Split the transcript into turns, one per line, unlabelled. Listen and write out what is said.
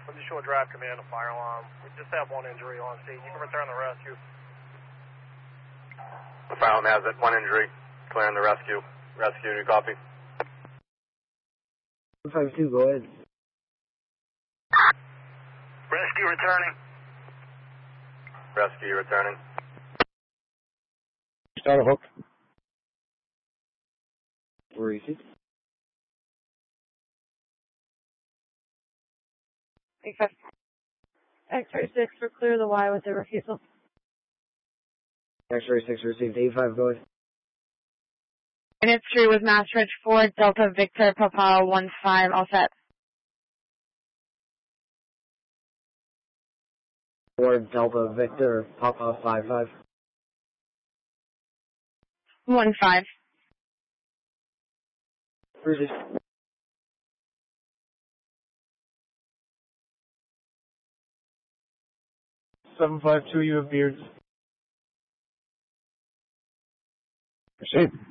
This is Shore Drive Command, a fire alarm. We just have one injury on scene. You can return the rescue.
The fire alarm has it. One injury. Clearing the rescue. Rescue, you copy?
152, go ahead.
Rescue returning.
Rescue returning.
Start a hook. Where is it?
X-ray 6 for clear the Y with the refusal.
X-ray 6 received. 85, go ahead.
Unit 3 with Maastricht 4, Delta Victor, Papa 15, all set.
4 Delta Victor, Papa 55.
15.
Received.
$752, you have Beards.
Proceed.